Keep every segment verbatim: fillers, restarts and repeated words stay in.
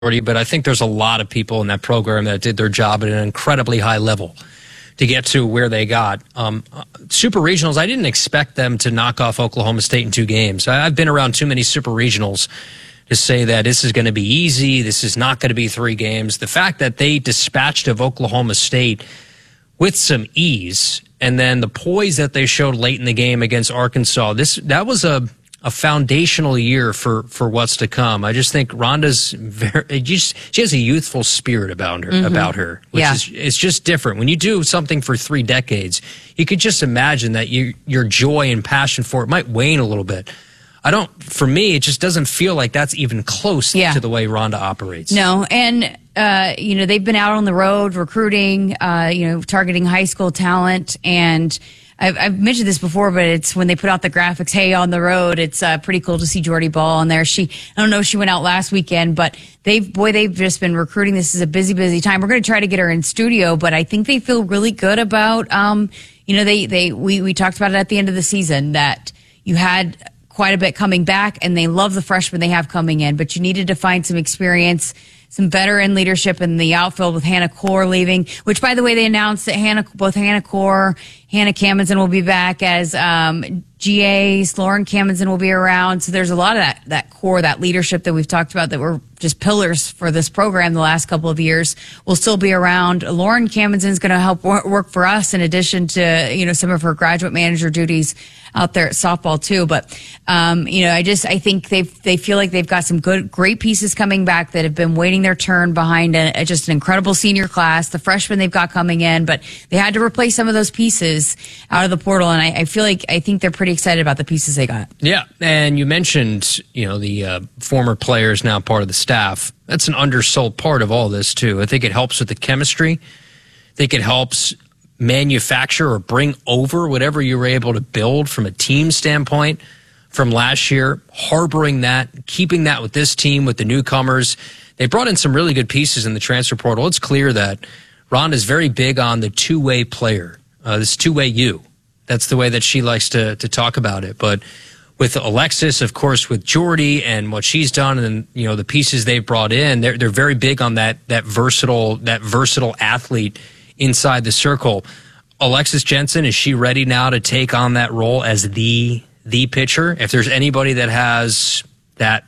but I think there's a lot of people in that program that did their job at an incredibly high level to get to where they got. Um, super regionals, I didn't expect them to knock off Oklahoma State in two games. I, I've been around too many super regionals to say that this is going to be easy, this is not going to be three games. The fact that they dispatched of Oklahoma State with some ease, and then the poise that they showed late in the game against Arkansas, this that was a a foundational year for, for what's to come. I just think Rhonda's very, just, she has a youthful spirit about her, mm-hmm. about her, which yeah. is, it's just different. When you do something for three decades, you could just imagine that you, your joy and passion for it might wane a little bit. I don't, for me, it just doesn't feel like that's even close yeah. to the way Rhonda operates. No. And, uh, you know, they've been out on the road recruiting, uh, you know, targeting high school talent, and I've, I've mentioned this before, but it's when they put out the graphics, hey, on the road, it's uh, pretty cool to see Jordy Ball on there. She, I don't know if she went out last weekend, but they've, boy, they've just been recruiting. This is a busy, busy time. We're going to try to get her in studio, but I think they feel really good about, um, you know, they, they, we, we talked about it at the end of the season that you had quite a bit coming back, and they love the freshmen they have coming in, but you needed to find some experience, some veteran leadership in the outfield with Hannah Core leaving, which, by the way, they announced that Hannah, both Hannah Core, Hannah Cammonson will be back as um, G As. Lauren Cammonson will be around. So there's a lot of that, that core, that leadership that we've talked about that were just pillars for this program the last couple of years will still be around. Lauren Cammonson is going to help work for us in addition to, you know, some of her graduate manager duties out there at softball too. But, um, you know, I just, I think they they feel like they've got some good, great pieces coming back that have been waiting their turn behind a, a, just an incredible senior class, the freshmen they've got coming in, but they had to replace some of those pieces out of the portal. And I, I feel like, I think they're pretty excited about the pieces they got. Yeah. And you mentioned, you know, the uh, former players now part of the staff. That's an undersold part of all this too. I think it helps with the chemistry. I think it helps manufacture or bring over whatever you were able to build from a team standpoint from last year, harboring that, keeping that with this team, with the newcomers. They brought in some really good pieces in the transfer portal. It's clear that Rhonda is very big on the two-way player, uh, this two-way you. That's the way that she likes to to talk about it. But with Alexis, of course, with Jordy and what she's done, and you know the pieces they've brought in, they're they're very big on that that versatile that versatile athlete inside the circle. Alexis Jensen, is she ready now to take on that role as the the pitcher? If there's anybody that has that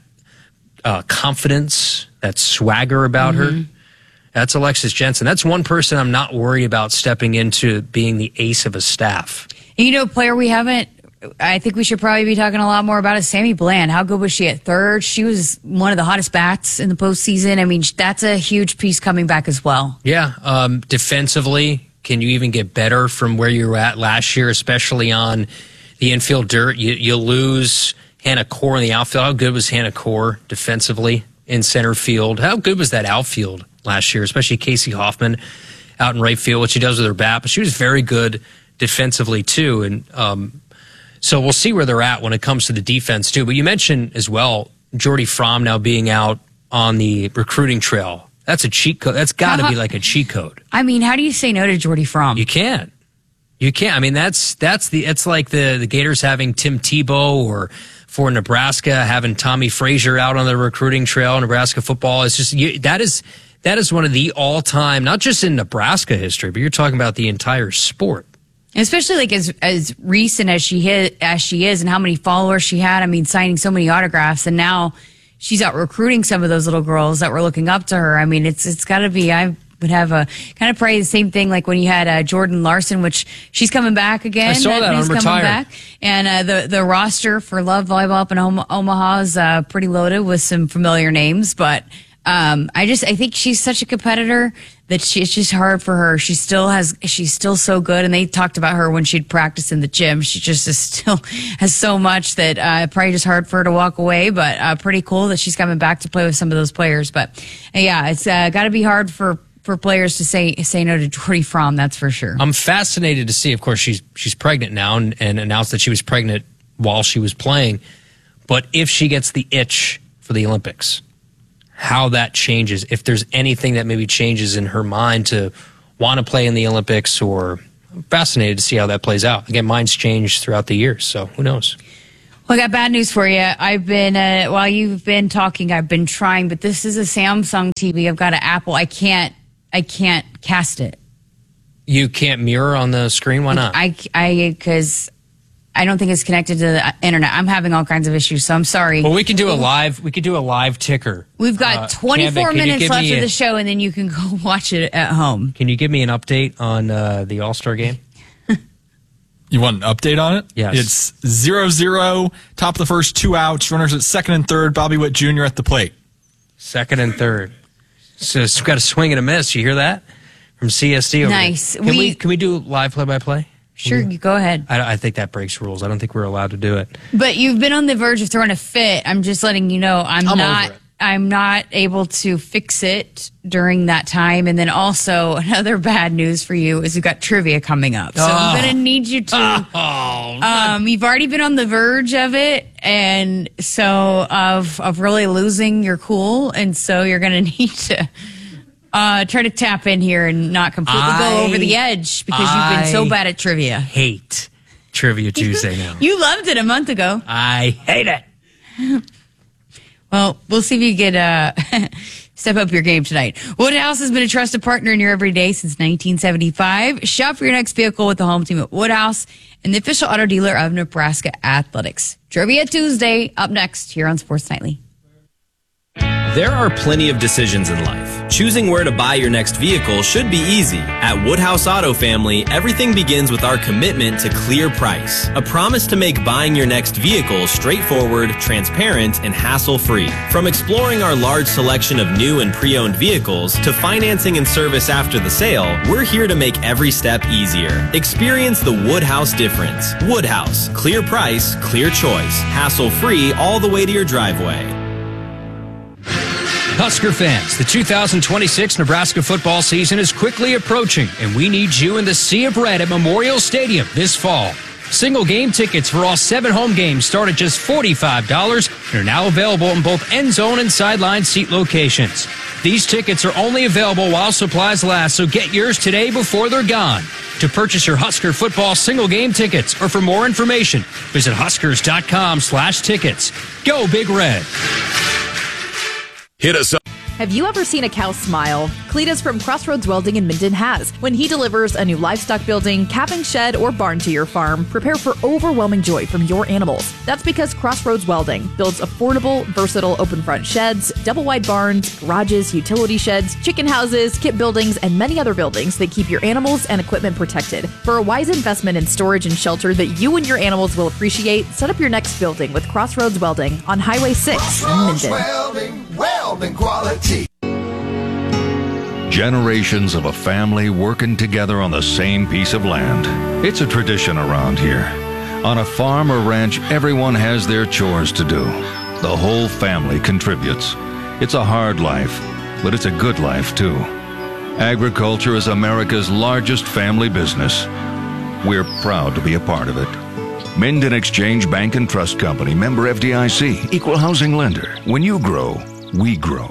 uh, confidence, that swagger about mm-hmm. her, that's Alexis Jensen. That's one person I'm not worried about stepping into being the ace of a staff. And you know, a player we haven't, I think we should probably be talking a lot more about is Sammy Bland. How good was she at third? She was one of the hottest bats in the postseason. I mean, that's a huge piece coming back as well. Yeah. Um, defensively, can you even get better from where you were at last year, especially on the infield dirt? You, you lose Hannah Core in the outfield. How good was Hannah Core defensively in center field? How good was that outfield last year, especially Casey Hoffman out in right field, what she does with her bat? But she was very good defensively too. And, um, So we'll see where they're at when it comes to the defense, too. But you mentioned as well Jordy Fromm now being out on the recruiting trail. That's a cheat code. That's got to be like a cheat code. I mean, how do you say no to Jordy Fromm? You can't. You can't. I mean, that's that's the. It's like the, the Gators having Tim Tebow, or for Nebraska having Tommy Frazier out on the recruiting trail. Nebraska football. It's just you, that is that is one of the all time, not just in Nebraska history, but you're talking about the entire sport. Especially like as as recent as she hit, as she is, and how many followers she had. I mean, signing so many autographs, and now she's out recruiting some of those little girls that were looking up to her. I mean, it's it's got to be. I would have a kind of probably the same thing like when you had uh, Jordan Larson, which she's coming back again. I saw that on Retired. Back. And uh, the the roster for Love Volleyball up in Omaha is uh, pretty loaded with some familiar names, but. Um, I just, I think she's such a competitor that she, it's just hard for her. She still has, she's still so good. And they talked about her when she'd practice in the gym. She just is still has so much that, uh, probably just hard for her to walk away, but, uh, pretty cool that she's coming back to play with some of those players. But uh, yeah, it's, uh, gotta be hard for, for players to say, say no to Jordy Fromm. That's for sure. I'm fascinated to see, of course, she's, she's pregnant now and, and announced that she was pregnant while she was playing. But if she gets the itch for the Olympics, how that changes, if there's anything that maybe changes in her mind to want to play in the Olympics, or I'm fascinated to see how that plays out. Again, mine's changed throughout the years, so who knows? Well, Well, I got bad news for you. I've been, uh, while you've been talking, I've been trying, but this is a Samsung T V. I've got an Apple. I can't, I can't cast it. You can't mirror on the screen? Why not? I, I, because I don't think it's connected to the internet. I'm having all kinds of issues, so I'm sorry. Well, we can do a live, we could do a live ticker. We've got uh, twenty-four Canva, minutes left a, of the show, and then you can go watch it at home. Can you give me an update on uh, the All-Star game? You want an update on it? Yes. It's zero zero, top of the first, two outs, runners at second and third, Bobby Witt Junior at the plate. Second and third. So it's got a swing and a miss. You hear that? From C S D over Nice. There. Can we, we can we do live play-by-play? Sure, you go ahead. I, I think that breaks rules. I don't think we're allowed to do it. But you've been on the verge of throwing a fit. I'm just letting you know I'm, I'm not over it. I'm not able to fix it during that time. And then also another bad news for you is we've got trivia coming up. So Oh. I'm going to need you to Oh, um you've already been on the verge of it, and so of of really losing your cool, and so you're going to need to Uh, try to tap in here and not completely I, go over the edge because you've been so bad at trivia. hate Trivia Tuesday now. You loved it a month ago. I hate it. Well, we'll see if you get uh, step up your game tonight. Woodhouse has been a trusted partner in your everyday since nineteen seventy-five. Shop for your next vehicle with the home team at Woodhouse and the official auto dealer of Nebraska Athletics. Trivia Tuesday up next here on Sports Nightly. There are plenty of decisions in life. Choosing where to buy your next vehicle should be easy. At Woodhouse Auto Family, everything begins with our commitment to clear price. A promise to make buying your next vehicle straightforward, transparent, and hassle-free. From exploring our large selection of new and pre-owned vehicles to financing and service after the sale, we're here to make every step easier. Experience the Woodhouse difference. Woodhouse. Clear price, clear choice. Hassle-free all the way to your driveway. Husker fans, the two thousand twenty-six Nebraska football season is quickly approaching, and we need you in the Sea of Red at Memorial Stadium this fall. Single game tickets for all seven home games start at just forty-five dollars and are now available in both end zone and sideline seat locations. These tickets are only available while supplies last, so get yours today before they're gone. To purchase your Husker football single game tickets or for more information, visit huskers.com slash tickets. Go Big Red. Hit us up. Have you ever seen a cow smile? Cletus from Crossroads Welding in Minden has. When he delivers a new livestock building, calving shed, or barn to your farm, prepare for overwhelming joy from your animals. That's because Crossroads Welding builds affordable, versatile open front sheds, double wide barns, garages, utility sheds, chicken houses, kit buildings, and many other buildings that keep your animals and equipment protected. For a wise investment in storage and shelter that you and your animals will appreciate, set up your next building with Crossroads Welding on Highway six in Minden. Welding, welding quality. Generations of a family working together on the same piece of land. It's a tradition around here. On a farm or ranch, everyone has their chores to do. The whole family contributes. It's a hard life, but it's a good life too. Agriculture is America's largest family business. We're proud to be a part of it. Minden Exchange Bank and Trust Company, member F D I C, equal housing lender. When you grow, we grow.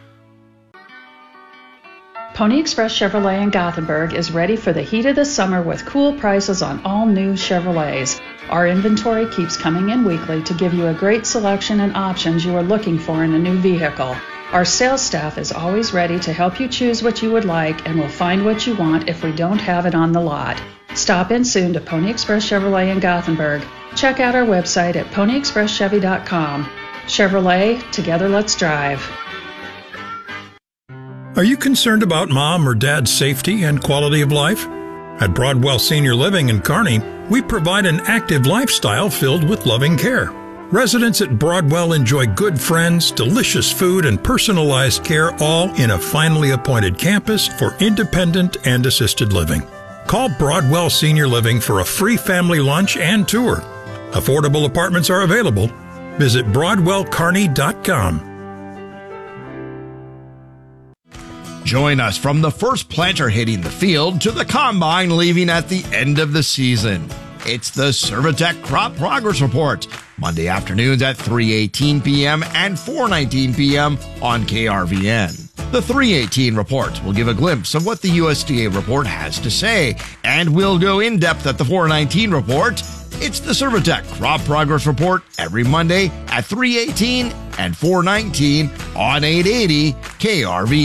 Pony Express Chevrolet in Gothenburg is ready for the heat of the summer with cool prices on all new Chevrolets. Our inventory keeps coming in weekly to give you a great selection and options you are looking for in a new vehicle. Our sales staff is always ready to help you choose what you would like and will find what you want if we don't have it on the lot. Stop in soon to Pony Express Chevrolet in Gothenburg. Check out our website at pony express chevy dot com. Chevrolet, together let's drive. Are you concerned about mom or dad's safety and quality of life? At Broadwell Senior Living in Kearney, we provide an active lifestyle filled with loving care. Residents at Broadwell enjoy good friends, delicious food, and personalized care, all in a finely appointed campus for independent and assisted living. Call Broadwell Senior Living for a free family lunch and tour. Affordable apartments are available. Visit broadwell kearney dot com. Join us from the first planter hitting the field to the combine leaving at the end of the season. It's the Servitech Crop Progress Report, Monday afternoons at three eighteen p.m. and four nineteen p.m. on K R V N. The three eighteen report will give a glimpse of what the U S D A report has to say, and we'll go in depth at the four nineteen report It's the Cervatec Crop Progress Report every Monday at three eighteen and four nineteen on eight eighty K R V.